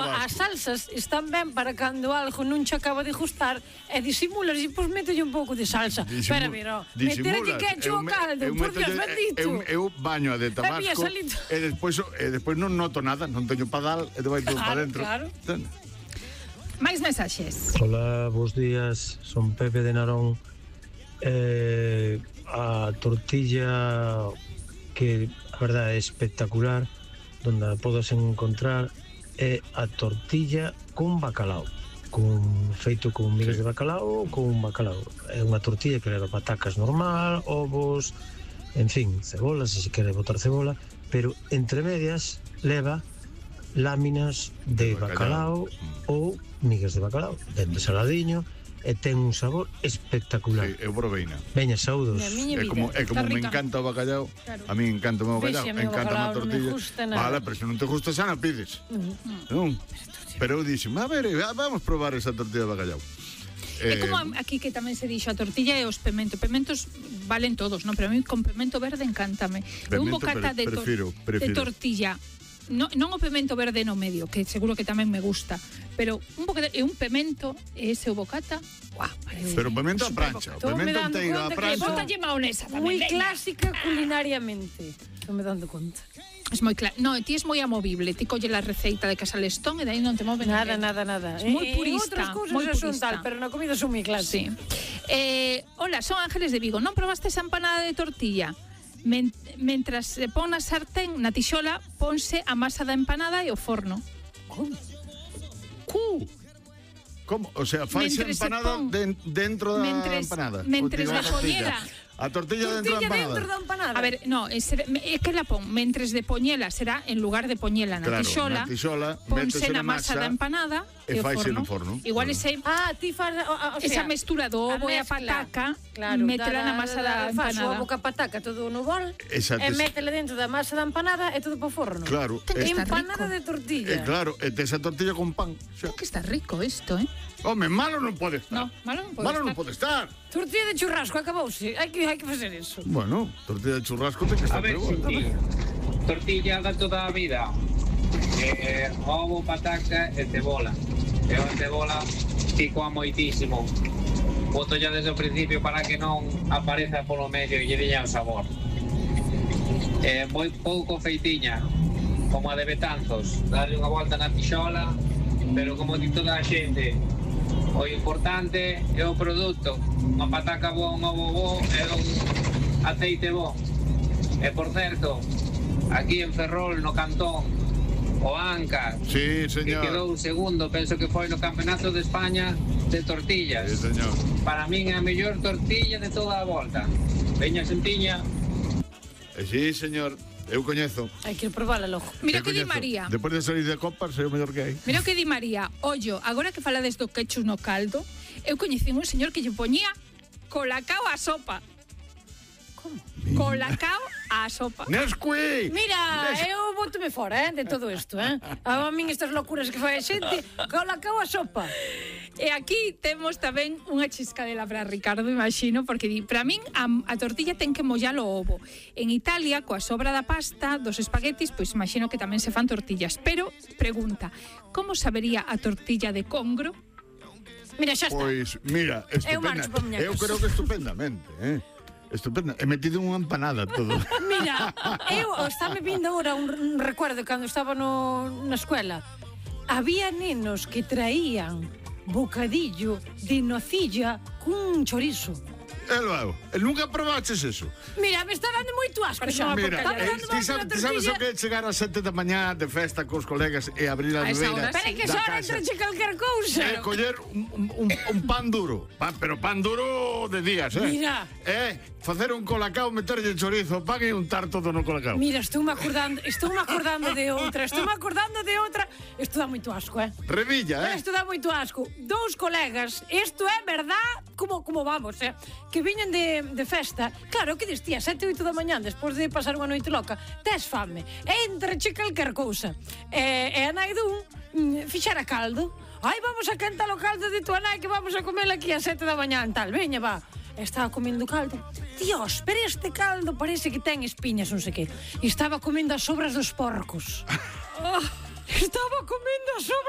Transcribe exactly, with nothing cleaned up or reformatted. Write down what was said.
as salsas están ben para cando algo non che acaba de gustar e disimulas e pois mételle un pouco de salsa. Espera, mira, meter aquí quecho ao caldo, por Dios bendito. Eu baño a de tabasco e despois e despois non noto nada, non teño padal e vai todo para dentro. Claro. Máis mensaxes. Hola, bons días, son Pepe de Narón. Eh, a tortilla que a verdade é espectacular, donde a podes encontrar é a tortilla con bacalao, con feito con migas de bacalao ou con bacalao. É unha tortilla que leva patacas normal, ovos, en fin, cebola, se se quere botar cebola, pero entre medias leva láminas de bacalao ou migas de bacalao, dende saladiño, e ten un sabor espectacular. Sí, eu proveina. Veña, saúdos. É como, é como me encanta o bacalao, claro. A mí encanta o meu bacalao, me encanta a tortilla. No vale, pero se non te gusta xa non pides. Mm. Non? Pero eu dixo, a ver, vamos probar esa tortilla de bacalao. É eh, como aquí que tamén se dixo a tortilla e os pementos. Pementos valen todos, non? Pero a mí con pemento verde encántame. É un bocata de, tor prefiro, prefiro. de tortilla. No, non o pemento verde no medio, que seguro que tamén me gusta, pero un bocata e un pemento e ese o bocata, guau, pero o pemento a prancha, o pemento ten a prancha. Bótalle maonesa tamén. Moi clásica culinariamente. Estou me dando conta. Es moi claro. No, ti es moi amovible, ti colle la receita de Casalestón e dai non te move nada, nada, nada. Es moi purista, moi purista. Tal, pero na comida son moi clásica. Sí. Eh, hola, son Ángeles de Vigo. Non probaste esa empanada de tortilla? Men mentras se pon na sartén, na tixola, ponse a masa da empanada e o forno. Como? Cu? Como? O sea, faise empanada se de, dentro da mentres, empanada. Mentres de poñela. A tortilla, tortilla dentro da empanada. Dentro da empanada. A ver, no, é, é que la pon, mentres de poñela será en lugar de poñela na claro, tixola, na tixola ponse na masa da empanada e o forno. forno. Igual claro. ese Ah, ti faz, o, o sea, esa mestura do ovo e a pataca, claro, métela na masa da, da, da empanada. Faz o ovo ca pataca todo no bol exacto. E métela dentro da masa da empanada e todo para o forno. Claro. Empanada de tortilla. Eh, claro, e esa tortilla con pan. Ten que está rico isto, eh? Home, malo non pode estar. No, malo non pode malo estar. non pode estar. Tortilla de churrasco, acabouse. Hai que, hai que facer eso. Bueno, tortilla de churrasco ten que estar. A ver, sí, tortilla da toda a vida. Eh, ovo, pataca e cebola. E a cebola picoa moitísimo. Boto ya desde o principio para que non apareza polo medio e lle diña o sabor. Eh, moi pouco feitiña, como a de Betanzos. Darle unha volta na tixola, pero como di toda a xente, o importante é o produto. Unha pataca boa, un ovo bo e un aceite bo. E por certo, aquí en Ferrol, no Cantón, o Anca, sí, señor, que quedou un segundo, penso que foi no Campeonato de España de tortillas. Sí, señor. Para min é a mellor tortilla de toda a volta. Veña Sentiña. Eh, sí, señor. Eu coñezo. Hai que probala logo. Mira o que di María. Depois de salir de copas, é o mellor que hai. Mira o que di María. Ollo, agora que falades do quechus no caldo, eu coñecín un señor que lle poñía colacao á sopa. Como? Colacao á sopa. Nesquik! Mira, Nes... eu bótome fora, eh, de todo isto, eh. A min estas locuras que fai a xente, colacao á sopa. E aquí temos tamén unha chiscadela para Ricardo, imagino, porque di, para min a, a tortilla ten que mollar o ovo. En Italia, coa sobra da pasta, dos espaguetis, pois imagino que tamén se fan tortillas. Pero, pregunta, como sabería a tortilla de congro? Mira, xa está. Pois, mira, estupenda. Eu, eu creo que estupendamente, eh. Estupenda. He metido unha empanada todo. Mira, eu está me vindo agora un, un recuerdo cando estaba no, na escuela. Había nenos que traían bocadillo de nocilla cun chorizo. E logo, nunca probaches eso? Mira, me está dando moito asco xa. Mira, eh, ti sabes, ti sabes o que é chegar ás sete da mañá de festa cos colegas e abrir a nevera Pero é que xa hora entreche calquer cousa. E coller un, un, un pan duro, pan, pero pan duro de días, eh? Mira. Eh, facer un colacao, meterlle chorizo, pan e untar todo no colacao. Mira, estou me acordando, estou me acordando de outra, estou me acordando de outra. Isto dá moito asco, eh? Revilla, eh? Isto dá moito asco. Dous colegas, isto é verdad, como, como vamos, eh? Que viñan de, de festa. Claro, que distía, sete, oito da mañán, despois de pasar unha noite loca, tes fame, entreche calquer cousa. E, e a nai dun mm, fixera caldo. Ai, vamos a cantar o caldo de tua nai que vamos a comer aquí a sete da mañán, tal, veña, va. Estaba comendo caldo. Dios, pero este caldo parece que ten espiñas, non sei que. E estaba comendo as sobras dos porcos. Oh, estaba comendo as sobras